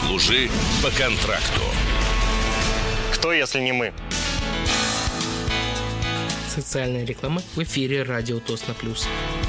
Служи по контракту. Кто, если не мы? Социальная реклама в эфире радио Тосно Плюс.